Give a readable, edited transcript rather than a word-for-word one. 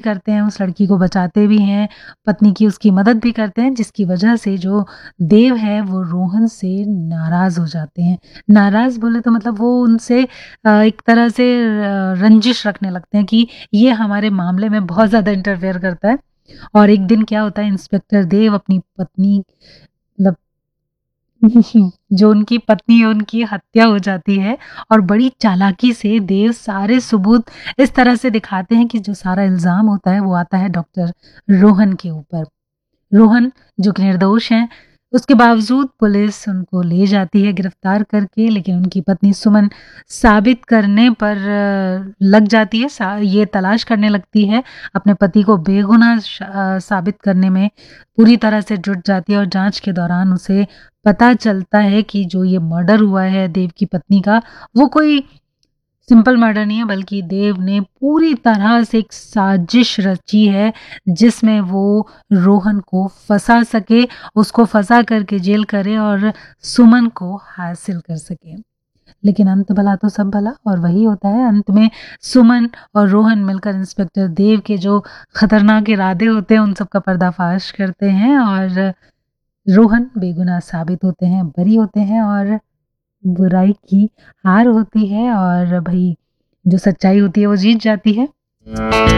करते हैं, उस लड़की को बचाते भी हैं, पत्नी की उसकी मदद भी करते हैं, जिसकी वजह से जो देव है वो रोहन से नाराज़ हो जाते हैं। नाराज़ बोले तो मतलब वो उनसे एक तरह से रंजिश रखने लगते हैं कि ये हमारे मामले में बहुत ज़्यादा इंटरफेयर करता है। और एक दिन क्या होता है, इंस्पेक्टर देव अपनी पत्नी मतलब जो उनकी पत्नी है उनकी हत्या हो जाती है और बड़ी चालाकी से देव सारे सबूत इस तरह से दिखाते हैं कि जो सारा इल्ज़ाम होता है वो आता है डॉक्टर रोहन के ऊपर। रोहन जो कि निर्दोष हैं, उसके बावजूद पुलिस उनको ले जाती है गिरफ्तार करके, लेकिन उनकी पत्नी सुमन साबित करने पर लग जाती है, ये तलाश करने लगती है, अपने पति को बेगुनाह साबित करने में पूरी तरह से जुट जाती है और जांच के दौरान उसे पता चलता है कि जो ये मर्डर हुआ है देव की पत्नी का, वो कोई सिंपल मर्डर नहीं है, बल्कि देव ने पूरी तरह से एक साजिश रची है, जिसमें वो रोहन को फँसा सके, उसको फँसा करके जेल करे और सुमन को हासिल कर सके। लेकिन अंत भला तो सब भला, और वही होता है अंत में सुमन और रोहन मिलकर इंस्पेक्टर देव के जो खतरनाक इरादे होते हैं उन सब का पर्दाफाश करते हैं और रोहन बेगुनाह साबित होते हैं, बरी होते हैं और बुराई की हार होती है और भई जो सच्चाई होती है वो जीत जाती है।